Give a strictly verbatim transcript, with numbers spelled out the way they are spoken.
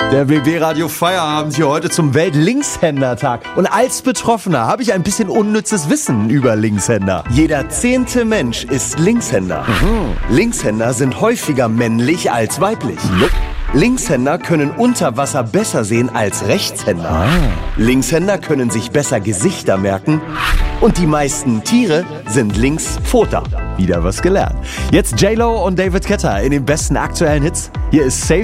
Der B B-Radio Feierabend hier heute zum Welt-Linkshänder-Tag. Und als Betroffener habe ich ein bisschen unnützes Wissen über Linkshänder. Jeder zehnte Mensch ist Linkshänder. Mhm. Linkshänder sind häufiger männlich als weiblich. Nope. Linkshänder können unter Wasser besser sehen als Rechtshänder. Ah. Linkshänder können sich besser Gesichter merken. Und die meisten Tiere sind Linkspfoter. Wieder was gelernt. Jetzt J-Lo und David Guetta in den besten aktuellen Hits. Hier ist Safe